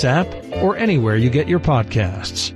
Podcasts app or anywhere you get your podcasts.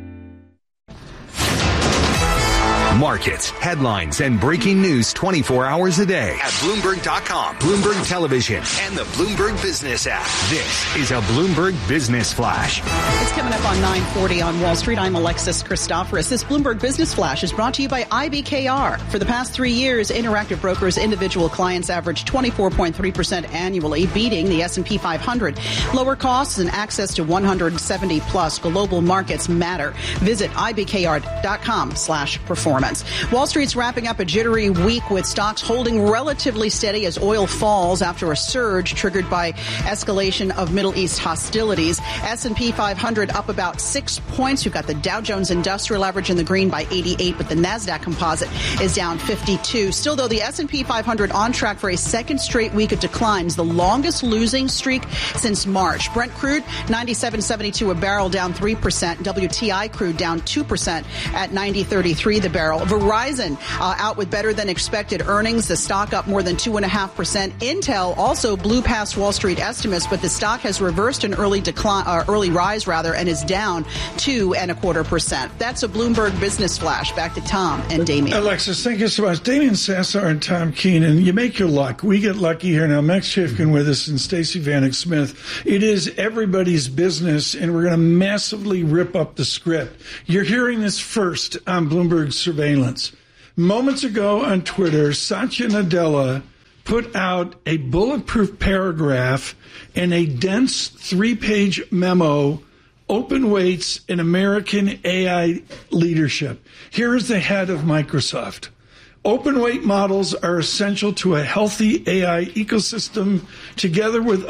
Markets, headlines, and breaking news 24 hours a day at Bloomberg.com, Bloomberg Television, and the Bloomberg Business app. This is a Bloomberg Business Flash. It's coming up on 9:40 on Wall Street. I'm Alexis Christoforous. This Bloomberg Business Flash is brought to you by IBKR. For the past 3 years, Interactive Brokers' individual clients averaged 24.3% annually, beating the S&P 500. Lower costs and access to 170-plus global markets matter. Visit IBKR.com/performance. Wall Street's wrapping up a jittery week with stocks holding relatively steady as oil falls after a surge triggered by escalation of Middle East hostilities. S&P 500 up about 6 points. You've got the Dow Jones Industrial Average in the green by 88, but the NASDAQ Composite is down 52. Still, though, the S&P 500 on track for a second straight week of declines, the longest losing streak since March. Brent crude, 97.72 a barrel, down 3%. WTI crude down 2% at 90.33 the barrel. Verizon out with better than expected earnings. The stock up more than 2.5%. Intel also blew past Wall Street estimates, but the stock has reversed an early rise, and is down 2.25%. That's a Bloomberg Business Flash. Back to Tom and Damien. Alexis, thank you so much. Damien Sassar and Tom Keenan. You make your luck. We get lucky here now. Max Chifkin with us and Stacey Vanek Smith. It is everybody's business, and we're going to massively rip up the script. You're hearing this first on Bloomberg Surveillance. Moments ago on Twitter, Satya Nadella put out a bulletproof paragraph and a dense 3-page memo, Open Weights in American AI Leadership. Here is the head of Microsoft. Open weight models are essential to a healthy AI ecosystem, together with